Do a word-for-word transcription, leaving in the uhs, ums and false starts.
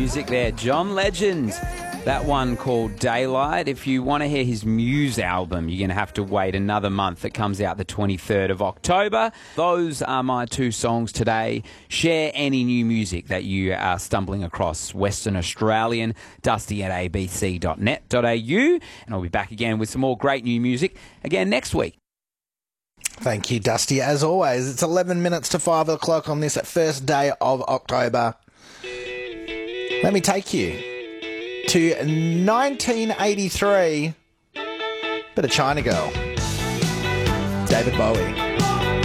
music there. John Legend. That one called Daylight. If you want to hear his Muse album, you're going to have to wait another month. It comes out the twenty-third of October. Those are my two songs today. Share any new music that you are stumbling across. Western Australian, dusty at a b c dot net dot a u. And I'll be back again with some more great new music again next week. Thank you, Dusty. As always, it's eleven minutes to five o'clock on this first day of October. Let me take you to nineteen eighty-three. Bit of China Girl. David Bowie.